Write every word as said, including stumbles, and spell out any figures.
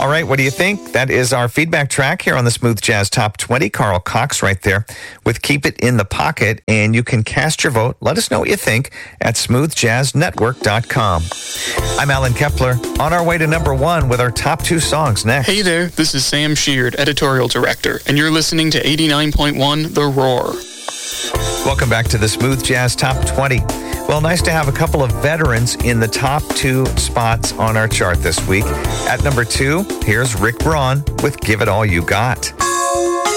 All right, what do you think? That is our feedback track here on the Smooth Jazz Top twenty. Carl Cox right there with Keep It in the Pocket. And you can cast your vote. Let us know what you think at smooth jazz network dot com. I'm Alan Kepler, on our way to number one with our top two songs next. Hey there, this is Sam Sheard, editorial director, and you're listening to eighty-nine point one The Roar. Welcome back to the Smooth Jazz Top twenty. Well, nice to have a couple of veterans in the top two spots on our chart this week. At number two, here's Rick Braun with Give It All You Got.